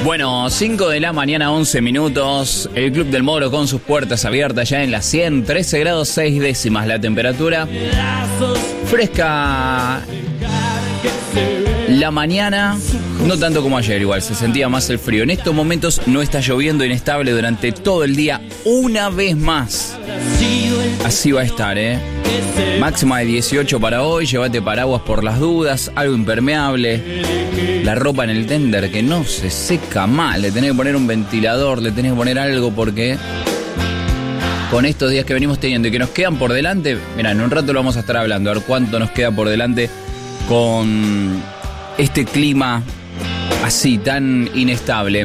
Bueno, 5 de la mañana, 11 minutos. El Club del Moro con sus puertas abiertas ya en la 100, 13 grados 6 décimas la temperatura. Fresca la mañana, no tanto como ayer igual, se sentía más el frío. En estos momentos no está lloviendo, inestable durante todo el día, una vez más. Así va a estar, Máxima de 18 para hoy, llévate paraguas por las dudas, algo impermeable. La ropa en el tender que no se seca mal, le tenés que poner un ventilador, le tenés que poner algo porque con estos días que venimos teniendo y que nos quedan por delante, mirá, en un rato lo vamos a estar hablando, a ver cuánto nos queda por delante con este clima así tan inestable.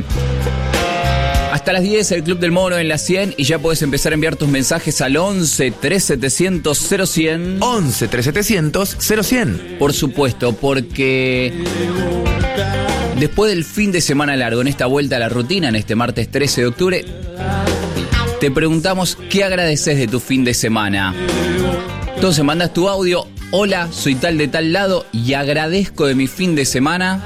Hasta las 10 el Club del Moro en la 100 y ya puedes empezar a enviar tus mensajes al 11 3700 0100. 11 3700 0100. Por supuesto, porque después del fin de semana largo, en esta vuelta a la rutina, en este martes 13 de octubre, te preguntamos qué agradeces de tu fin de semana. Entonces mandas tu audio: hola, soy tal de tal lado y agradezco de mi fin de semana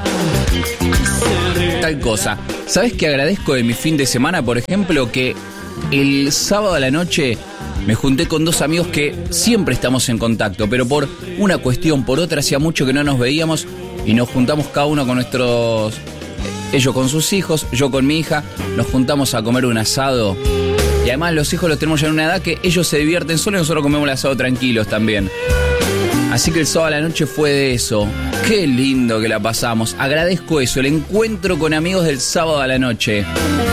tal cosa. ¿Sabes qué agradezco de mi fin de semana? Por ejemplo, que el sábado a la noche me junté con dos amigos que siempre estamos en contacto, pero por una cuestión, por otra, hacía mucho que no nos veíamos y nos juntamos cada uno con nuestros... ellos con sus hijos, yo con mi hija, nos juntamos a comer un asado. Y además los hijos los tenemos ya en una edad que ellos se divierten solo y nosotros comemos el asado tranquilos también. Así que el sábado a la noche fue de eso. Qué lindo que la pasamos. Agradezco eso, el encuentro con amigos del sábado a la noche.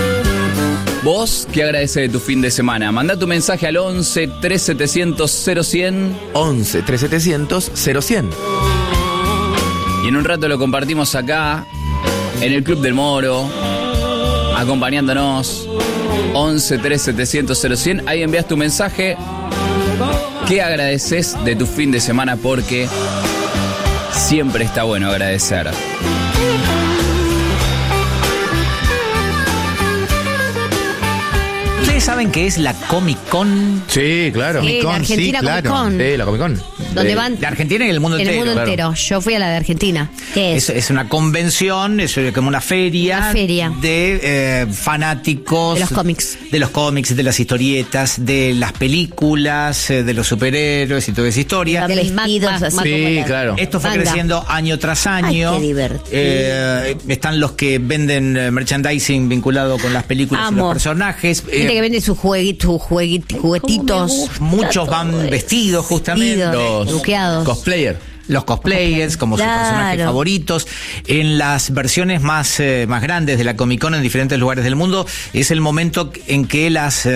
¿Vos qué agradeces de tu fin de semana? Mandá tu mensaje al 11 3700 0100. 11 3700 0100. Y en un rato lo compartimos acá, en el Club del Moro, acompañándonos. 11 3700 0100. Ahí envías tu mensaje. ¿Qué agradeces de tu fin de semana? Porque siempre está bueno agradecer. ¿Ustedes saben qué es la Comic Con? Sí, claro. Sí, la Argentina Comic Con. Sí, la Comic Con. Donde van De Argentina y el mundo en entero. el mundo Claro. entero. Yo fui a la de Argentina. ¿Qué es? Es una convención, es como una feria, Una feria. de fanáticos De los cómics. de los cómics, de las historietas, de las películas, de los superhéroes y toda esa historia. De vestidos así. Sí, claro. Esto fue Manga. creciendo año tras año. Ay, qué divertido. Están los que venden merchandising vinculado con las películas y Amo. los personajes. Gente que vende sus juguetitos. Muchos van vestidos justamente. Vestidos, luqueados. Cosplayer. Los cosplayers como sus personajes Claro. favoritos. En las versiones más grandes de la Comic Con en diferentes lugares del mundo es el momento en que las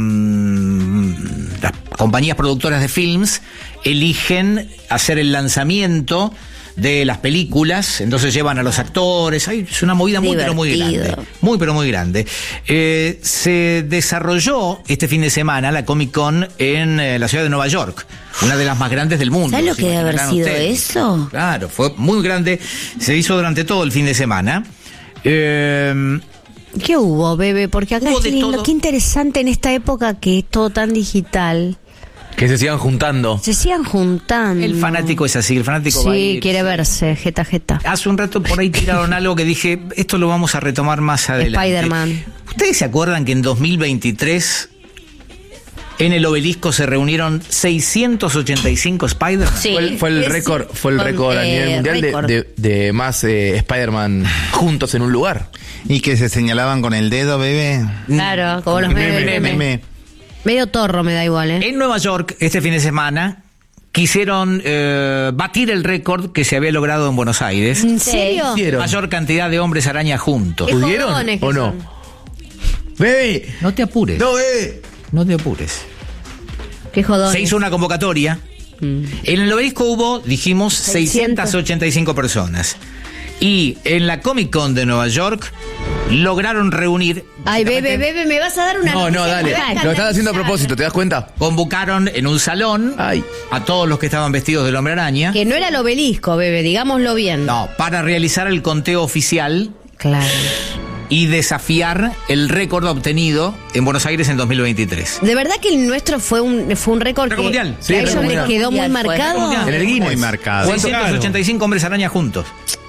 compañías productoras de films eligen hacer el lanzamiento de las películas, entonces llevan a los actores. Ay, es una movida muy pero muy Divertido. grande. Muy pero muy grande. Se desarrolló este fin de semana la Comic Con en la ciudad de Nueva York, una de las más grandes del mundo. ¿Sabes lo ¿Se que debe haber imaginarán sido ustedes? eso? Claro, fue muy grande. Se hizo durante todo el fin de semana. ¿Qué hubo, bebé? Porque acá Hubo es de lindo. todo. Qué interesante en esta época que es todo tan digital. Que se sigan juntando. Se sigan juntando. El fanático es así, el fanático va a Sí, ir. quiere verse, jeta. Hace un rato por ahí tiraron algo que dije, esto lo vamos a retomar más adelante. Spider-Man. ¿Ustedes se acuerdan que en 2023 en el Obelisco se reunieron 685 Spider-Man? Sí. Fue el récord a nivel mundial récord. de más Spider-Man juntos en un lugar. Y que se señalaban con el dedo, bebé. Claro, como los memes. Meme. Medio torro me da igual, ¿eh? En Nueva York, este fin de semana, quisieron batir el récord que se había logrado en Buenos Aires. ¿En serio? ¿Hicieron? Mayor cantidad de hombres araña juntos. Qué ¿Pudieron jodones que o no? son. ¡Bebe! No te apures. ¡No, bebe! No te apures. Qué jodones. Se hizo una convocatoria. En el Obelisco hubo, dijimos, 685 personas. Y en la Comic Con de Nueva York lograron reunir... Ay, bebé, me vas a dar una No, noticia dale. que Lo estás haciendo a propósito, ¿te das cuenta? Convocaron en un salón Ay. a todos los que estaban vestidos del Hombre Araña. Que no era el Obelisco, bebé, digámoslo bien. No, para realizar el conteo oficial Claro. y desafiar el récord obtenido en Buenos Aires en 2023. ¿De verdad que el nuestro fue un récord Récord que, mundial. que Sí, a ellos récord les mundial. quedó muy Mundial fue. marcado? Récord mundial. En el Guinness. Muy marcado. 685 hombres araña juntos.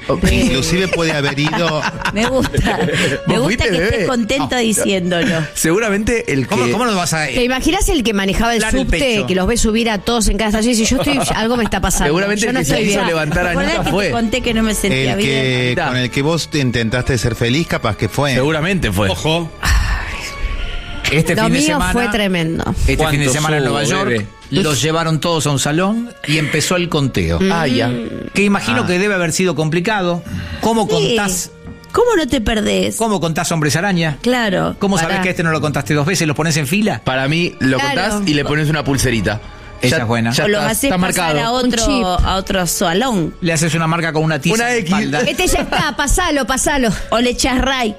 Inclusive puede haber ido. Me gusta. Me ¿Vos gusta fuiste, que estés bebé? contento diciéndolo. Seguramente el que... ¿Cómo lo vas a...? ¿Te imaginas el que manejaba el Inflar el subte, pecho. que los ve subir a todos en cada estación y dice, yo estoy, algo me está pasando? Seguramente yo el no que se estoy hizo bien. levantar a ¿Te acordás Anita que fue. te conté que no me sentía El bien? que con el que vos te intentaste ser feliz, capaz que fue. Seguramente fue. Ojo. Este Lo fin de mío semana... fue tremendo. Este fin de ¿Cuántos semana en hubo, Nueva York, bebé? los llevaron todos a un salón y empezó el conteo. Ah, ya. Que imagino que debe haber sido complicado. ¿Cómo Sí. contás? ¿Cómo no te perdés? ¿Cómo contás Hombres Araña? Claro. ¿Cómo Pará. sabés que este no lo contaste 2 veces? ¿Los pones en fila? Para mí, lo Claro. contás y le pones una pulserita. Esa es buena. Ya O los está, haces está pasar marcado. Un chip. a otro salón. Le haces una marca con una tiza Una en X. la espalda. Este ya está, pasalo. O le echas ray.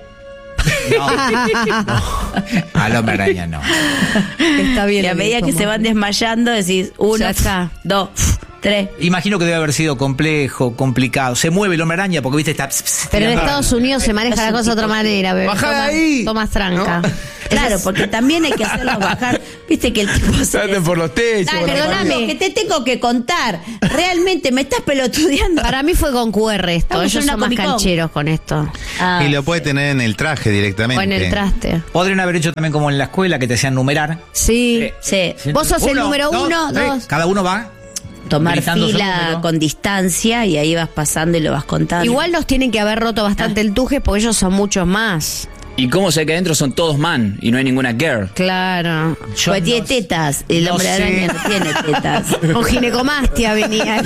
Al Hombre Araña no. Está bien. Y a medida que se van desmayando decís, 1, Ya está. 2, 3. Imagino que debe haber sido complejo, complicado. Se mueve el Hombre Araña porque, viste, está... Pero en Estados Unidos se maneja la cosa de otra manera, bebé. Bajá de ahí. Tomas tranca. Claro, porque también hay que hacerlo bajar. Viste que el tipo se Salten por los techos. Dale, por la perdóname, pared. que te tengo que contar. Realmente me estás pelotudeando. Para mí fue con QR esto. Estamos en Ellos una son más Comic-Con. cancheros con esto. Ah, Y lo puede tener en el traje directamente. O en el traste. Podrían haber hecho también como en la escuela, que te hacían numerar. Sí. sí. Vos sos el número uno, dos. Cada uno va Tomar gritando su fila número. con distancia y ahí vas pasando y lo vas contando. Igual nos tienen que haber roto bastante el tuje porque ellos son muchos más. ¿Y cómo sé que adentro son todos man y no hay ninguna girl? Claro. Yo Pues tiene no- tetas. El no hombre sé. araña no tiene tetas. Con ginecomastia venía.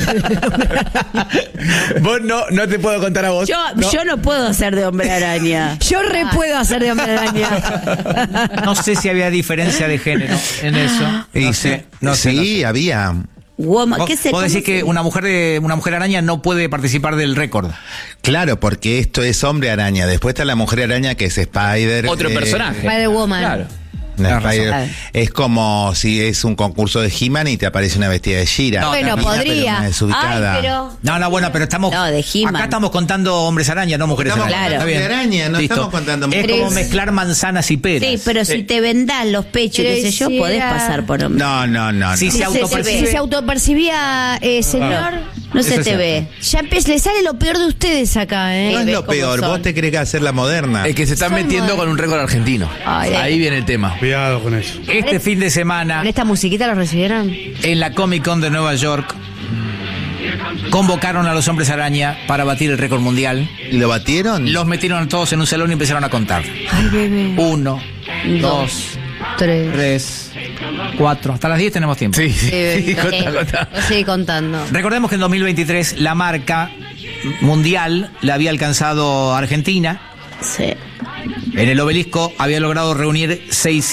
Vos no te puedo contar a vos. Yo no puedo ser de hombre araña. Yo re puedo hacer de hombre araña. No sé si había diferencia de género en eso. Y No sí, sé. No sé. sí, había. Woman, Vos, ¿qué se vos decís cómo que se- una mujer araña no puede participar del récord. Claro, porque esto es hombre araña. Después está la mujer araña que es Spider. Otro personaje. Spider-Woman. Claro. la Tienes Spider- razón. es como si es un concurso de He-Man y te aparece una vestida de She-Ra. No, Bueno, Mina, pero podría. una desubicada. Ay, pero... No, bueno, pero estamos. No, de He-Man. Acá estamos contando hombres araña, no mujeres Estamos araña. contando Está bien. hombre araña, no Listo. estamos contando Es mujeres. como mezclar manzanas y peras. Sí, pero si te vendan los pechos, Pero qué sé yo, si podés era- pasar por hombre. No. Si no. se se autopercibe. Si se autopercibía, señor, No se Eso te es ve. ya le sale lo peor de ustedes acá, ¿eh? No es ves lo cómo peor, son. vos te crees que hacer la moderna. Es que se están Soy metiendo moderna. con un récord argentino. Ay, Ahí viene el tema. Cuidado con eso. Este fin de semana, ¿Con esta musiquita lo recibieron? en la Comic Con de Nueva York, convocaron a los hombres araña para batir el récord mundial. ¿Y lo batieron? Los metieron todos en un salón y empezaron a contar. Ay, bebé. 1, 2, 3. 3, 4. Hasta las 10 tenemos tiempo. Sí, sí. Sí, Contá. Lo sigue contando. Recordemos que en 2023 la marca mundial la había alcanzado Argentina. Sí. En el Obelisco había logrado reunir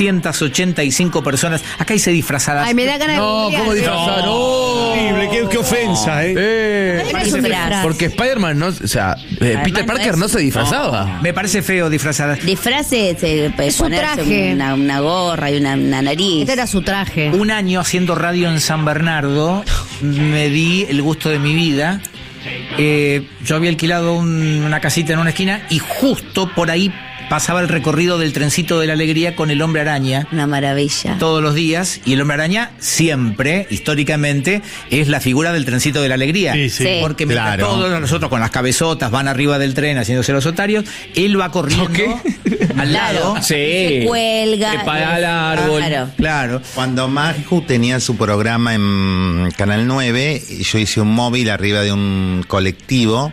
685 personas. Acá hice disfrazadas. Ay, me da ganas de No, googlear. ¿cómo disfrazar? No. Horrible, qué ofensa, ¿eh? No es un disfraz. Porque Spider-Man no, o sea, Peter no Parker es- no se disfrazaba. Me parece feo disfrazadas. Disfraces, Es su traje. una gorra y una nariz. Este era su traje. Un año haciendo radio en San Bernardo, me di el gusto de mi vida. Yo había alquilado una casita en una esquina y justo por ahí pasaba el recorrido del trencito de la alegría con el hombre araña. Una maravilla. Todos los días, y el hombre araña siempre, históricamente, es la figura del trencito de la alegría. Sí, sí. Sí. Porque mientras Claro. todos nosotros con las cabezotas van arriba del tren haciéndose los otarios, él va corriendo al lado. Sí. Se cuelga. Trepa al árbol. Claro. Claro. Cuando Maju tenía su programa en Canal 9, yo hice un móvil arriba de un colectivo.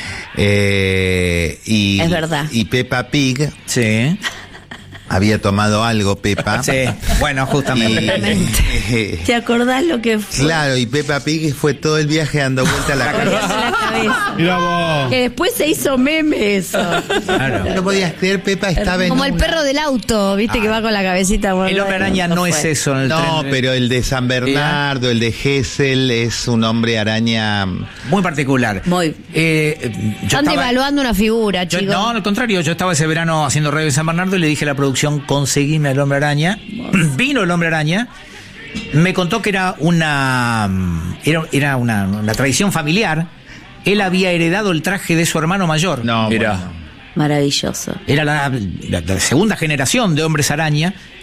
Y, Es verdad. Y Peppa Pig Sí. había tomado algo, Peppa. Sí. Bueno, justamente. Y, ¿Te acordás lo que fue? claro, y Peppa Pig fue todo el viaje dando vuelta a la cabeza. Colgarse la cabeza. Mira vos. Que después se hizo meme eso. Claro. No podías creer, Peppa estaba en Como el una- perro del auto, viste que va con la cabecita. El hombre araña no es eso en el No, tren. pero el de San Bernardo, el de Gessel, es un hombre araña. Muy particular. Muy. Yo Están estaba- devaluando una figura, yo- chicos. no, al contrario, yo estaba ese verano haciendo radio en San Bernardo y le dije a la producción, conseguime al hombre araña. Vino el hombre araña, me contó que era una tradición familiar. Él había heredado el traje de su hermano mayor. No, Mirá. bueno. Maravilloso. Era la segunda generación de hombres araña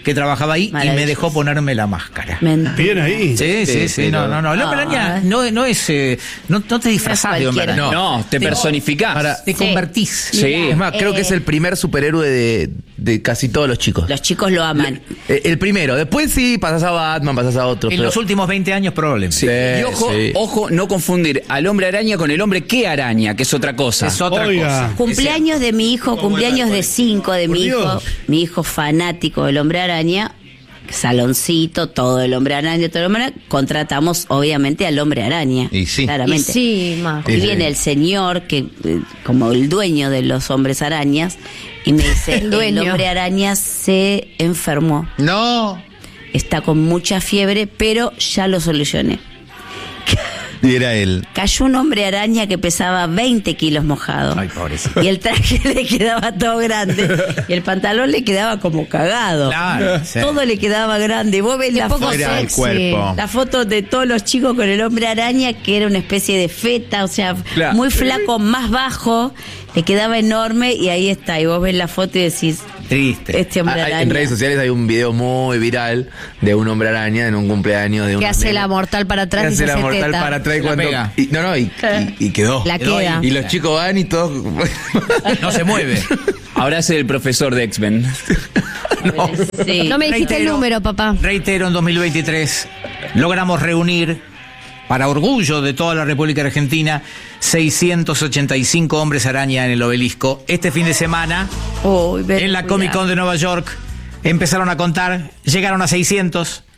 que trabajaba ahí y me Maravilloso. dejó ponerme la máscara. Mentira. Bien ahí. Sí, no. El hombre araña no es. No te disfrazás de hombre cualquiera. araña. No, te personificás. Te convertís. Sí. Es más, creo que es el primer superhéroe de casi todos los chicos. Los chicos lo aman. El primero. Después sí, pasás a Batman, pasás a otro. En pero- los últimos 20 años probablemente. Sí. Sí, Y ojo, sí. ojo, no confundir al hombre araña con el hombre que araña, que es otra cosa. Es otra Oiga. cosa. Cumpleaños de mi hijo, cumpleaños de 5 de Por mi hijo. Dios. Mi hijo fanático del hombre araña. Saloncito, todo el hombre araña, todo el hombre araña. Contratamos, obviamente, al hombre araña. Y sí. Claramente. Y sí, Majo. Y viene el señor, que como el dueño de los hombres arañas, y me dice, El dueño. el hombre araña se enfermó. No. Está con mucha fiebre, pero ya lo solucioné. Y era él. Cayó un hombre araña que pesaba 20 kilos mojado. Ay, pobrecito. Y el traje le quedaba todo grande. Y el pantalón le quedaba como cagado. Claro, sí. Todo le quedaba grande. Vos ves la poco foto, Era el sexy. cuerpo. la foto de todos los chicos con el hombre araña, que era una especie de feta, o sea, Claro. muy flaco, más bajo. Le quedaba enorme y ahí está. Y vos ves la foto y decís, Triste. este hombre araña. En redes sociales hay un video muy viral de un hombre araña en un cumpleaños de un Que hace la mortal para atrás que y hace se la hace mortal teta. para atrás y La cuando pega. y quedó. La Quedó queda. ahí. Y los chicos van y todos No se mueve. Ahora es el profesor de X-Men. Sí. No me dijiste el Reitero. número, papá. Reitero, en 2023 logramos reunir, para orgullo de toda la República Argentina, 685 hombres araña en el Obelisco. Este fin de semana, Uy, ven, en la cuidado. Comic Con de Nueva York, empezaron a contar, llegaron a 600.